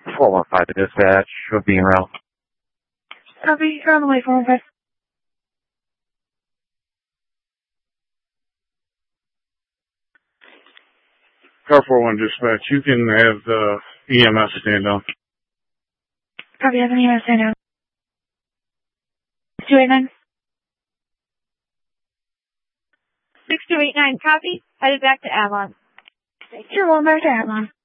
415 to dispatch, should be en route. Copy, you're on the way, 415. Car 41 dispatch, you can have the EMS stand down. Copy, have an EMS stand down. 6289. 6289, copy. Headed back to Avalon. You're going back to Avalon.